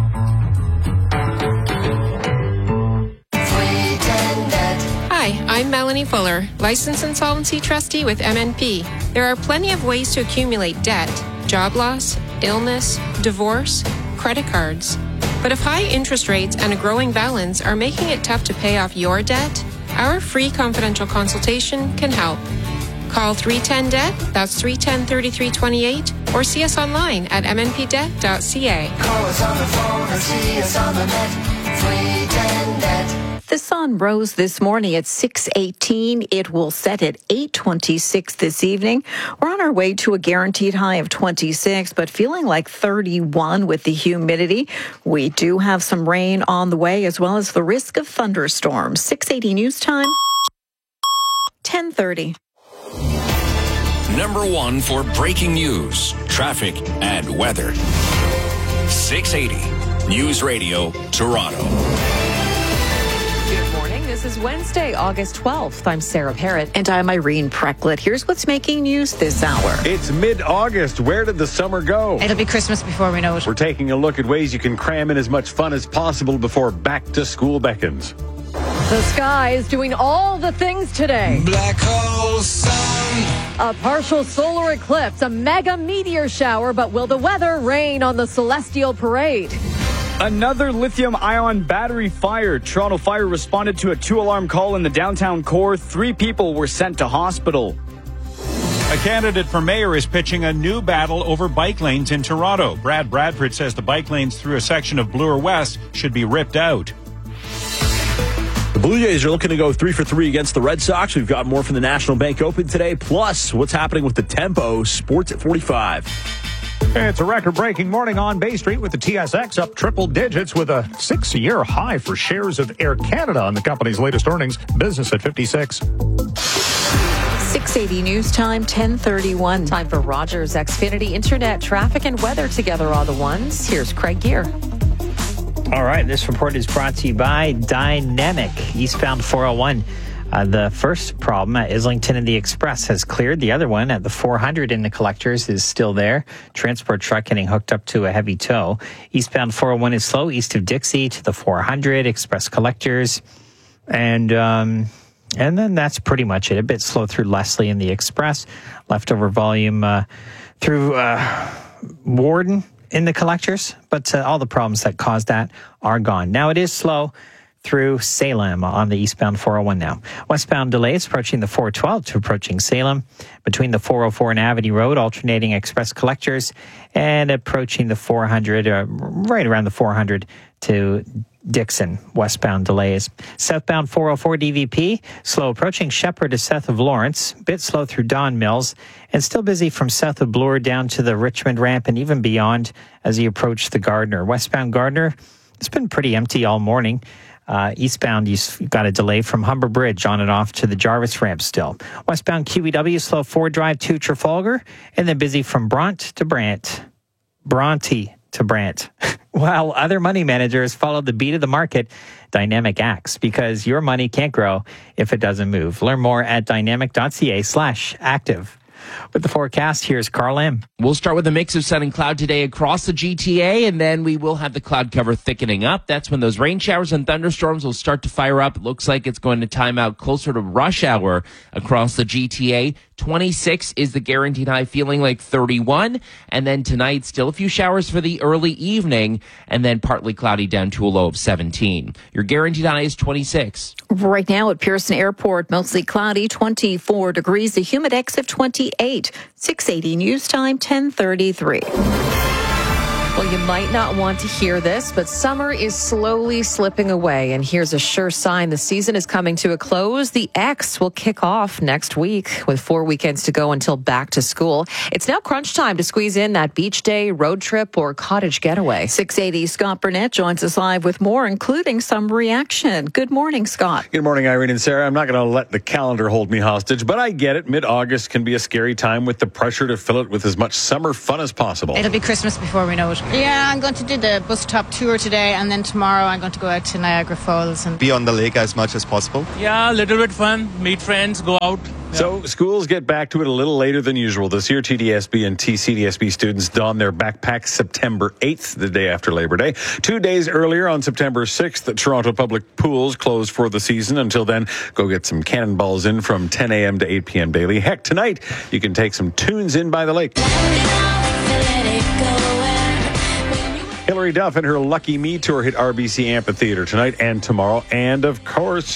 Hi, I'm Melanie Fuller, Licensed Insolvency Trustee with M N P. There are plenty of ways to accumulate debt: job loss, illness, divorce, credit cards. But if high interest rates and a growing balance are making it tough to pay off your debt, our free confidential consultation can help. Call three one zero debt, that's three one zero, three three two eight, or see us online at m n p debt dot c a. Call us on the phone or see us on the net. three one zero debt. The sun rose this morning at six eighteen. It will set at eight twenty-six this evening. We're on our way to a guaranteed high of twenty-six, but feeling like thirty-one with the humidity. We do have some rain on the way, as well as the risk of thunderstorms. six eighty news time, ten thirty. Number one for breaking news, traffic, and weather. six eighty News Radio, Toronto. Good morning. This is Wednesday, August twelfth. I'm Sarah Parrott. And I'm Irene Precklett. Here's what's making news this hour. It's mid-August. Where did the summer go? It'll be Christmas before we know it. We're taking a look at ways you can cram in as much fun as possible before back to school beckons. The sky is doing all the things today. Black hole sun. A partial solar eclipse, a mega meteor shower, but will the weather rain on the celestial parade? Another lithium-ion battery fire. Toronto Fire responded to a two-alarm call in the downtown core. Three people were sent to hospital. A candidate for mayor is pitching a new battle over bike lanes in Toronto. Brad Bradford says the bike lanes through a section of Bloor West should be ripped out. The Blue Jays are looking to go three for three against the Red Sox. We've got more from the National Bank Open today, plus what's happening with the Tempo Sports at forty-five. It's a record-breaking morning on Bay Street with the T S X up triple digits with a six-year high for shares of Air Canada on the company's latest earnings. Business at fifty-six. six eighty news time, ten thirty-one. Time for Rogers Xfinity Internet traffic and weather together on the ones. Here's Craig Gear. All right, this report is brought to you by Dynamic, eastbound four oh one. Uh, the first problem at Islington and the Express has cleared. The other one at the four hundred in the Collectors is still there. Transport truck getting hooked up to a heavy tow. Eastbound four oh one is slow, east of Dixie to the four hundred, Express Collectors. And um, and then that's pretty much it. A bit slow through Leslie and the Express. Leftover volume uh, through uh, Warden in the Collectors. But uh, all the problems that caused that are gone. Now it is slow through Salem on the eastbound four oh one now. Westbound delays approaching the four twelve to approaching Salem. Between the four oh four and Avity Road, alternating Express Collectors, and approaching the four hundred, uh, right around the four hundred to Dixon. Westbound delays. Southbound four oh four D V P, slow approaching Shepherd to south of Lawrence. Bit slow through Don Mills, and still busy from south of Bloor down to the Richmond ramp and even beyond as you approach the Gardner. Westbound Gardner, it's been pretty empty all morning. Uh, eastbound, you've got a delay from Humber Bridge on and off to the Jarvis ramp still. Westbound Q E W, slow Ford Drive to Trafalgar, and then busy from Bront to Brant. Bronte to Brant. While other money managers follow the beat of the market, Dynamic acts because your money can't grow if it doesn't move. Learn more at dynamic.ca slash active. With the forecast, here's Carl M. We'll start with a mix of sun and cloud today across the G T A, and then we will have the cloud cover thickening up. That's when those rain showers and thunderstorms will start to fire up. It looks like it's going to time out closer to rush hour across the G T A. twenty-six is the guaranteed high, feeling like thirty-one. And then tonight, still a few showers for the early evening, and then partly cloudy down to a low of seventeen. Your guaranteed high is twenty-six. Right now at Pearson Airport, mostly cloudy, twenty-four degrees, a humidex of twenty-eight. six eighty news time, ten thirty-three. Well, you might not want to hear this, but summer is slowly slipping away, and here's a sure sign the season is coming to a close. The X will kick off next week with four weekends to go until back to school. It's now crunch time to squeeze in that beach day, road trip, or cottage getaway. six eighty Scott Burnett joins us live with more, including some reaction. Good morning, Scott. Good morning, Irene and Sarah. I'm not going to let the calendar hold me hostage, but I get it. Mid-August can be a scary time with the pressure to fill it with as much summer fun as possible. It'll be Christmas before we know it. Yeah, I'm going to do the bus top tour today, and then tomorrow I'm going to go out to Niagara Falls and be on the lake as much as possible. Yeah, a little bit fun, meet friends, go out. Yeah. So schools get back to it a little later than usual. This year, T D S B and T C D S B students don their backpacks September eighth, the day after Labor Day. Two days earlier, on September sixth, the Toronto public pools closed for the season. Until then, go get some cannonballs in from ten a.m. to eight p.m. daily. Heck, tonight, you can take some tunes in by the lake. Hilary Duff and her Lucky Me tour hit R B C Amphitheatre tonight and tomorrow. And, of course,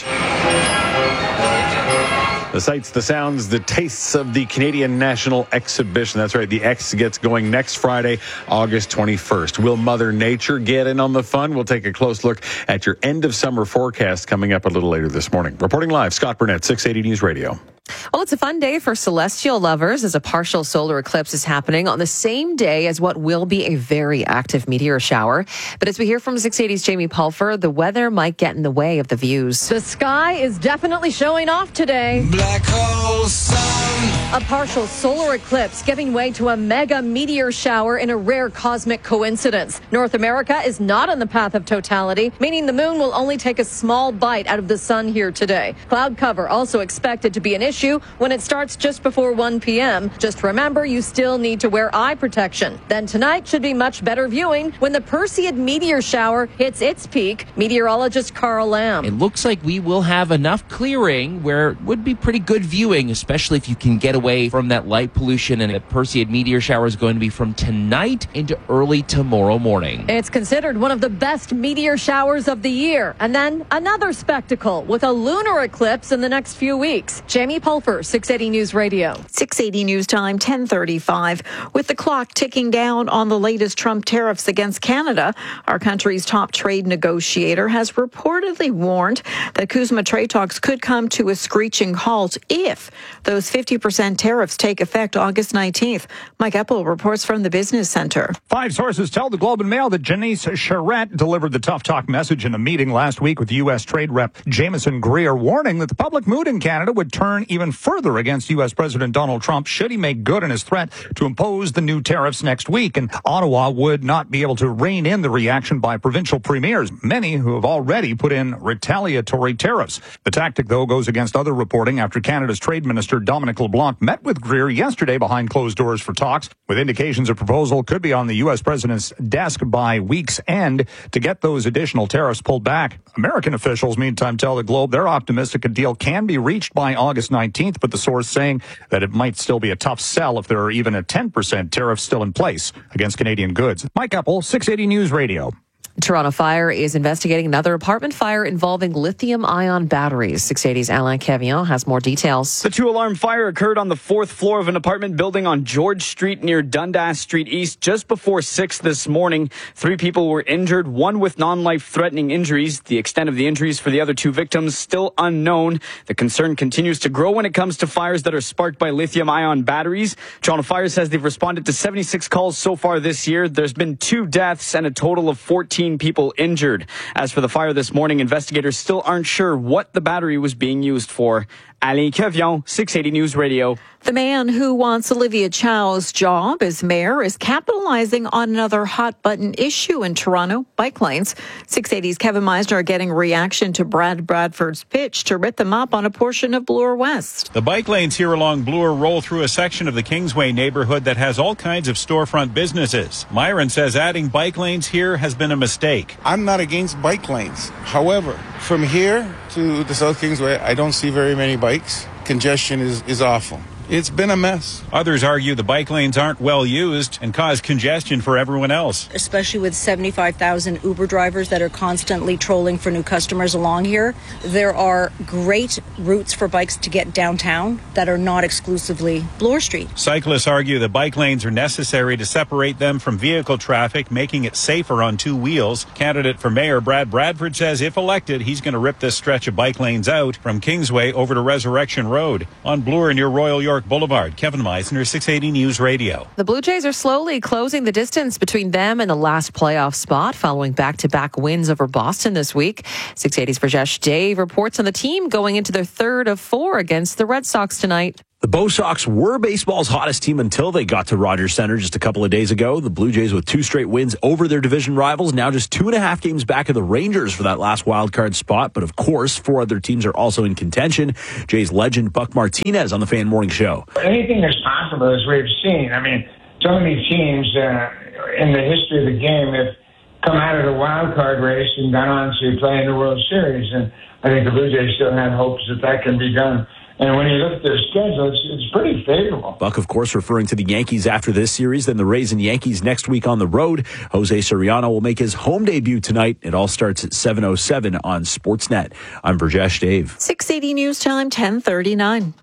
the sights, the sounds, the tastes of the Canadian National Exhibition. That's right, the X gets going next Friday, August twenty-first. Will Mother Nature get in on the fun? We'll take a close look at your end-of-summer forecast coming up a little later this morning. Reporting live, Scott Burnett, six eighty News Radio. Well, it's a fun day for celestial lovers as a partial solar eclipse is happening on the same day as what will be a very active meteor shower. But as we hear from six eighty's Jamie Pulfer, the weather might get in the way of the views. The sky is definitely showing off today. Black hole sun. A partial solar eclipse giving way to a mega meteor shower in a rare cosmic coincidence. North America is not on the path of totality, meaning the moon will only take a small bite out of the sun here today. Cloud cover also expected to be an issue when it starts just before one p.m. Just remember, you still need to wear eye protection. Then tonight should be much better viewing when the Perseid meteor shower hits its peak. Meteorologist Carl Lamb. It looks like we will have enough clearing where it would be pretty good viewing, especially if you can get away from that light pollution. And the Perseid meteor shower is going to be from tonight into early tomorrow morning. It's considered one of the best meteor showers of the year. And then another spectacle with a lunar eclipse in the next few weeks. Jamie Pulfer, six eighty News Radio. six eighty News Time, ten thirty-five. With the clock ticking down on the latest Trump tariffs against Canada, our country's top trade negotiator has reportedly warned that CUSMA trade talks could come to a screeching halt if those fifty percent tariffs take effect August nineteenth. Mike Eppel reports from the Business Center. Five sources tell the Globe and Mail that Janice Charette delivered the tough talk message in a meeting last week with U S Trade Rep Jameson Greer, warning that the public mood in Canada would turn even further against U S President Donald Trump should he make good on his threat to impose the new tariffs next week. And Ottawa would not be able to rein in the reaction by provincial premiers, many who have already put in retaliatory tariffs. The tactic, though, goes against other reporting after Canada's Trade Minister Dominic LeBlanc met with Greer yesterday behind closed doors for talks, with indications a proposal could be on the U S president's desk by week's end to get those additional tariffs pulled back. American officials, meantime, tell the Globe they're optimistic a deal can be reached by August nineteenth, but the source saying that it might still be a tough sell if there are even a ten percent tariff still in place against Canadian goods. Mike Eppel, six eighty News Radio. Toronto Fire is investigating another apartment fire involving lithium-ion batteries. six eighty's Alain Cavillon has more details. The two-alarm fire occurred on the fourth floor of an apartment building on George Street near Dundas Street East just before six this morning. Three people were injured, one with non-life-threatening injuries. The extent of the injuries for the other two victims still unknown. The concern continues to grow when it comes to fires that are sparked by lithium-ion batteries. Toronto Fire says they've responded to seventy-six calls so far this year. There's been two deaths and a total of fourteen people injured. As for the fire this morning, investigators still aren't sure what the battery was being used for. Alain Cavillon, six eighty News Radio. The man who wants Olivia Chow's job as mayor is capitalizing on another hot-button issue in Toronto, bike lanes. six eighty's Kevin Meisner getting reaction to Brad Bradford's pitch to rit them up on a portion of Bloor West. The bike lanes here along Bloor roll through a section of the Kingsway neighborhood that has all kinds of storefront businesses. Myron says adding bike lanes here has been a mistake. I'm not against bike lanes. However, from here to the South Kingsway, I don't see very many bikes. Congestion is, is awful. It's been a mess. Others argue the bike lanes aren't well used and cause congestion for everyone else. Especially with seventy-five thousand Uber drivers that are constantly trolling for new customers along here. There are great routes for bikes to get downtown that are not exclusively Bloor Street. Cyclists argue the bike lanes are necessary to separate them from vehicle traffic, making it safer on two wheels. Candidate for mayor Brad Bradford says if elected, he's going to rip this stretch of bike lanes out from Kingsway over to Resurrection Road. On Bloor near Royal York Boulevard, Kevin Meisner, six eighty News Radio. The Blue Jays are slowly closing the distance between them and the last playoff spot following back-to-back wins over Boston this week. six eighty's Brajesh Dave reports on the team going into their third of four against the Red Sox tonight. The Bo Sox were baseball's hottest team until they got to Rogers Center just a couple of days ago. The Blue Jays with two straight wins over their division rivals, now just two and a half games back of the Rangers for that last wild card spot. But of course, four other teams are also in contention. Jays legend Buck Martinez on the Fan Morning Show. Anything is possible, as we've seen. I mean, so many teams uh, in the history of the game have come out of the wild card race and gone on to play in the World Series. And I think the Blue Jays still have hopes that that can be done. And when you look at their schedule, it's, it's pretty favorable. Buck, of course, referring to the Yankees after this series, then the Rays and Yankees next week on the road. Jose Soriano will make his home debut tonight. It all starts at seven oh seven on Sportsnet. I'm Brajesh Dave. six eighty News Time, ten thirty-nine.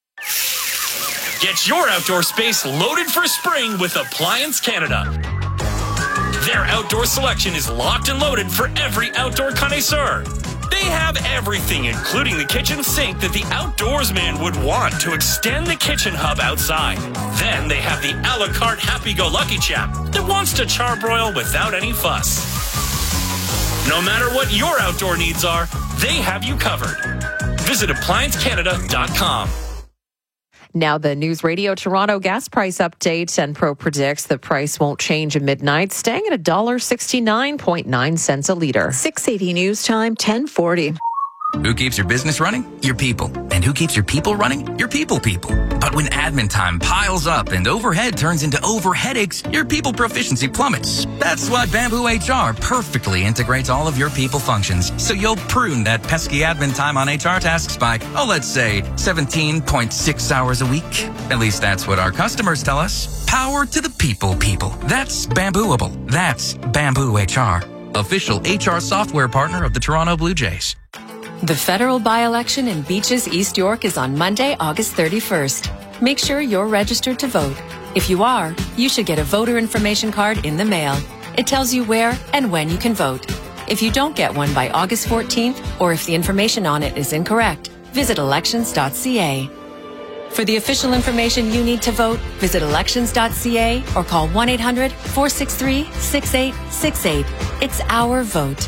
Get your outdoor space loaded for spring with Appliance Canada. Their outdoor selection is locked and loaded for every outdoor connoisseur. They have everything, including the kitchen sink that the outdoorsman would want to extend the kitchen hub outside. Then they have the a la carte happy-go-lucky chap that wants to charbroil without any fuss. No matter what your outdoor needs are, they have you covered. Visit appliance canada dot com. Now the News Radio Toronto gas price update. Enpro predicts the price won't change at midnight, staying at one dollar sixty-nine point nine cents a litre. six eighty News Time, ten forty. Who keeps your business running? Your people. And who keeps your people running? Your people people. But when admin time piles up and overhead turns into over headaches, your people proficiency plummets. That's why Bamboo H R perfectly integrates all of your people functions. So you'll prune that pesky admin time on H R tasks by, oh, let's say seventeen point six hours a week. At least that's what our customers tell us. Power to the people people. That's Bambooable. That's Bamboo H R. Official H R software partner of the Toronto Blue Jays. The federal by-election in Beaches, East York is on Monday, August thirty-first. Make sure you're registered to vote. If you are, you should get a voter information card in the mail. It tells you where and when you can vote. If you don't get one by August fourteenth, or if the information on it is incorrect, visit elections dot c a. For the official information you need to vote, visit elections dot c a or call one eight hundred, four six three, six eight six eight. It's our vote.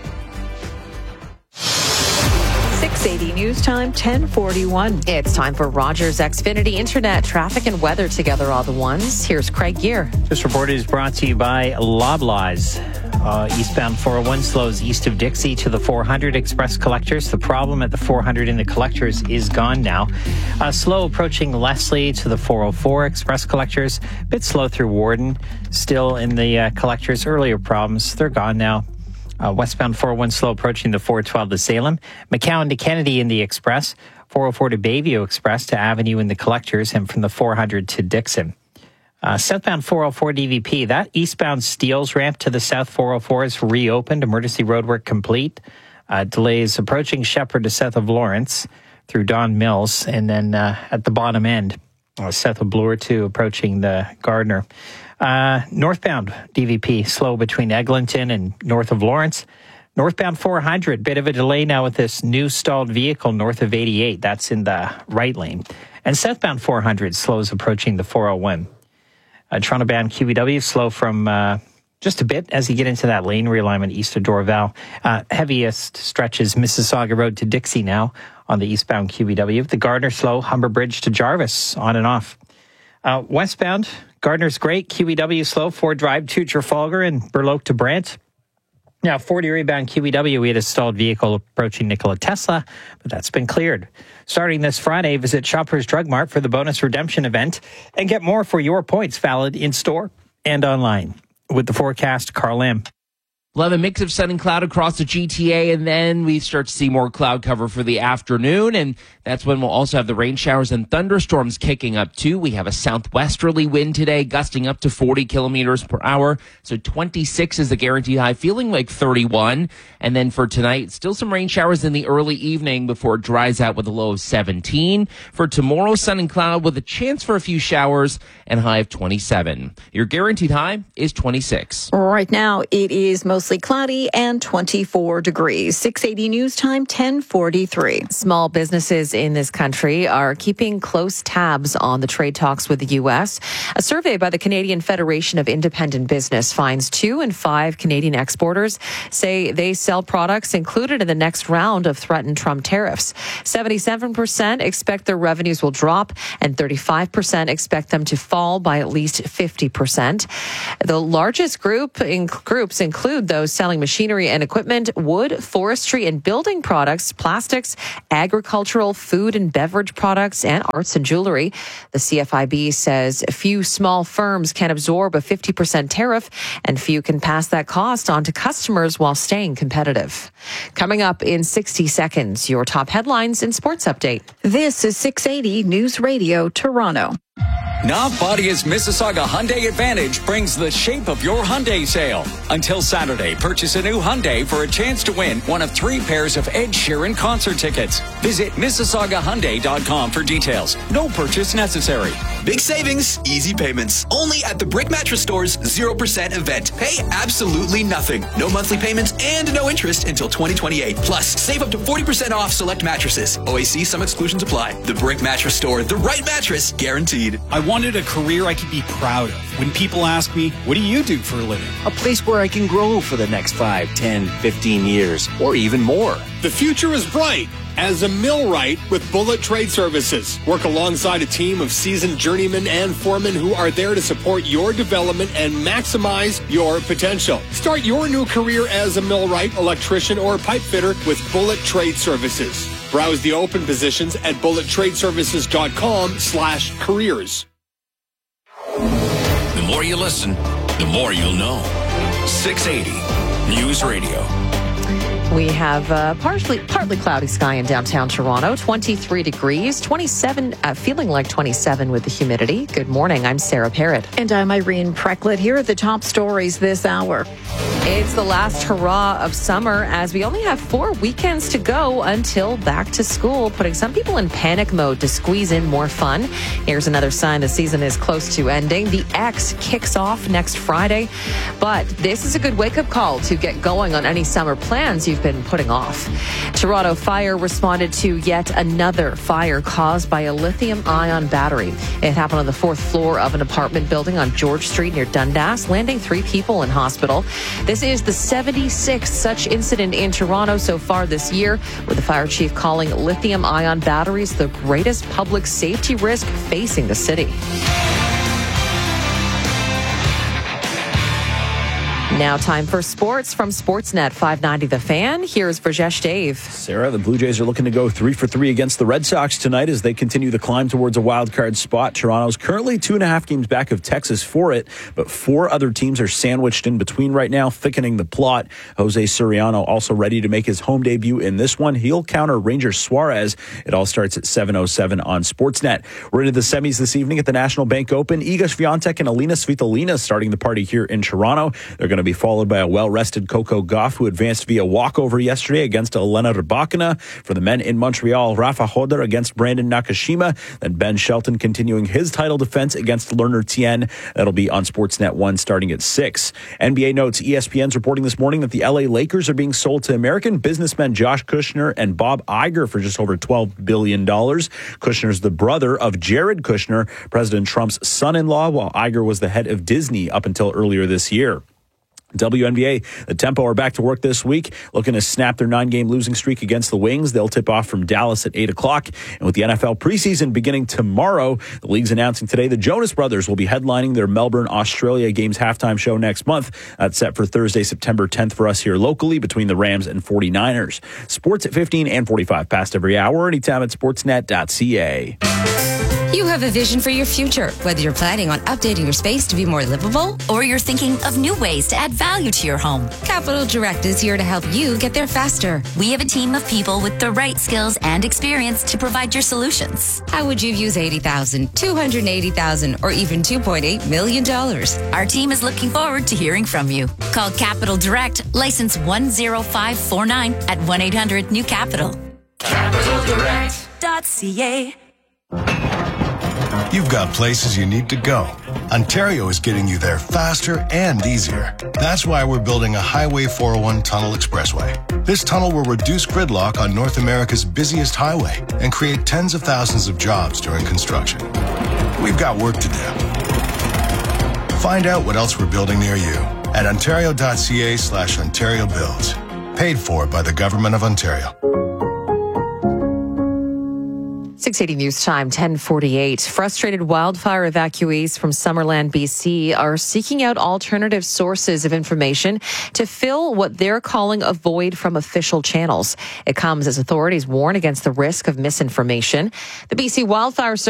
six eighty News Time, ten forty-one. It's time for Rogers Xfinity Internet, traffic and weather together all the ones. Here's Craig Gear. This report is brought to you by Loblaws. Uh, eastbound four oh one slows east of Dixie to the four hundred express collectors. The problem at the four hundred in the collectors is gone now. Uh, slow approaching Leslie to the four oh four express collectors. Bit slow through Warden. Still in the uh, collectors. Earlier problems, they're gone now. Uh, westbound four oh one slow approaching the four twelve to Salem. McCowan to Kennedy in the Express. four oh four to Bayview Express to Avenue in the Collectors, and from the four hundred to Dixon. Uh, southbound four oh four D V P. That eastbound Steeles ramp to the south four oh four is reopened. Emergency roadwork complete. Uh, delays approaching Shepherd to south of Lawrence through Don Mills, and then uh, at the bottom end, uh, south of Bloor to approaching the Gardner. Uh, northbound D V P, slow between Eglinton and north of Lawrence. Northbound four hundred, bit of a delay now with this new stalled vehicle north of eighty-eight. That's in the right lane. And southbound four hundred, slows approaching the four oh one. Uh, Toronto-bound Q E W, slow from uh, just a bit as you get into that lane realignment east of Dorval. Uh, heaviest stretches Mississauga Road to Dixie now on the eastbound Q E W. The Gardner, slow, Humber Bridge to Jarvis, on and off. Uh, westbound, Gardner's great, Q E W slow, Ford Drive to Trafalgar and Burloak to Brant. Now, forty rebound Q E W, we had a stalled vehicle approaching Nikola Tesla, but that's been cleared. Starting this Friday, visit Shoppers Drug Mart for the bonus redemption event and get more for your points valid in store and online. With the forecast, Carl Lamb. We'll have a mix of sun and cloud across the G T A, and then we start to see more cloud cover for the afternoon, and that's when we'll also have the rain showers and thunderstorms kicking up too. We have a southwesterly wind today, gusting up to forty kilometers per hour, so twenty-six is the guaranteed high, feeling like thirty-one. And then for tonight, still some rain showers in the early evening before it dries out with a low of seventeen. For tomorrow, sun and cloud with a chance for a few showers and high of twenty-seven. Your guaranteed high is twenty-six. Right now, it is mostly cloudy and twenty-four degrees. six eighty News Time, ten forty-three. Small businesses in this country are keeping close tabs on the trade talks with the U S. A survey by the Canadian Federation of Independent Business finds two in five Canadian exporters say they sell products included in the next round of threatened Trump tariffs. seventy-seven percent expect their revenues will drop, and thirty-five percent expect them to fall by at least fifty percent. The largest group in groups include those selling machinery and equipment, wood, forestry and building products, plastics, agricultural, food and beverage products, and arts and jewelry. The C F I B says few small firms can absorb a fifty percent tariff, and few can pass that cost on to customers while staying competitive. Coming up in sixty seconds, your top headlines and sports update. This is six eighty News Radio, Toronto. Navbadia's Mississauga Hyundai Advantage brings the shape of your Hyundai sale. Until Saturday, purchase a new Hyundai for a chance to win one of three pairs of Ed Sheeran concert tickets. Visit Mississauga Hyundai dot com for details. No purchase necessary. Big savings, easy payments. Only at the Brick Mattress Store's zero percent event. Pay absolutely nothing. No monthly payments and no interest until twenty twenty-eight. Plus, save up to forty percent off select mattresses. O A C, some exclusions apply. The Brick Mattress Store, the right mattress guaranteed. I wanted a career I could be proud of. When people ask me, what do you do for a living? A place where I can grow for the next five, ten, fifteen years, or even more. The future is bright as a millwright with Bullet Trade Services. Work alongside a team of seasoned journeymen and foremen who are there to support your development and maximize your potential. Start your new career as a millwright, electrician, or pipe fitter with Bullet Trade Services. Browse the open positions at bullet trade services dot com slash careers. The more you listen, the more you'll know. six eighty News Radio. We have uh, partially partly cloudy sky in downtown Toronto, twenty-three degrees, twenty-seven, uh, feeling like twenty-seven with the humidity. Good morning, I'm Sarah Parrott. And I'm Irene Precklett. Here are the top stories this hour. It's the last hurrah of summer as we only have four weekends to go until back to school, putting some people in panic mode to squeeze in more fun. Here's another sign the season is close to ending. The X kicks off next Friday, but this is a good wake-up call to get going on any summer plans you've been putting off. Toronto Fire responded to yet another fire caused by a lithium-ion battery. It happened on the fourth floor of an apartment building on George Street near Dundas, landing three people in hospital. This is the seventy-sixth such incident in Toronto so far this year, with the fire chief calling lithium-ion batteries the greatest public safety risk facing the city. Now time for sports from Sportsnet five ninety The Fan. Here's Brajesh Dave. Sarah, the Blue Jays are looking to go three for three against the Red Sox tonight as they continue the climb towards a wild card spot. Toronto's currently two and a half games back of Texas for it, but four other teams are sandwiched in between right now, thickening the plot. Jose Soriano also ready to make his home debut in this one. He'll counter Ranger Suarez. It all starts at seven oh seven on Sportsnet. We're into the semis this evening at the National Bank Open. Iga Swiatek and Alina Svitolina starting the party here in Toronto. They're going to be followed by a well-rested Coco Gauff, who advanced via walkover yesterday against Elena Rybakina. For the men in Montreal, Rafa Hodder against Brandon Nakashima. Then Ben Shelton continuing his title defense against Lerner Tien. That'll be on Sportsnet one starting at six. N B A notes, E S P N's reporting this morning that the L A Lakers are being sold to American businessmen Josh Kushner and Bob Iger for just over twelve billion dollars. Kushner's the brother of Jared Kushner, President Trump's son-in-law, while Iger was the head of Disney up until earlier this year. W N B A, the Tempo are back to work this week, looking to snap their nine-game losing streak against the Wings. They'll tip off from Dallas at eight o'clock. And with the N F L preseason beginning tomorrow, the league's announcing today the Jonas Brothers will be headlining their Melbourne, Australia games halftime show next month. That's set for Thursday, September tenth for us here locally between the Rams and forty-niners. Sports at fifteen and forty-five past every hour, anytime at sportsnet dot c a. You have a vision for your future, whether you're planning on updating your space to be more livable, or you're thinking of new ways to add value to your home. Capital Direct is here to help you get there faster. We have a team of people with the right skills and experience to provide your solutions. How would you use eighty thousand dollars, two hundred eighty thousand dollars, or even two point eight million dollars? Our team is looking forward to hearing from you. Call Capital Direct, license one zero five four nine at one eight hundred new capital. capital direct dot c a. You've got places you need to go. Ontario is getting you there faster and easier. That's why we're building a Highway four oh one Tunnel Expressway. This tunnel will reduce gridlock on North America's busiest highway and create tens of thousands of jobs during construction. We've got work to do. Find out what else we're building near you at ontario.ca slash Ontario Builds. Paid for by the Government of Ontario. six eighty News Time, ten forty-eight. Frustrated wildfire evacuees from Summerland, B C are seeking out alternative sources of information to fill what they're calling a void from official channels. It comes as authorities warn against the risk of misinformation. The B C Wildfire Service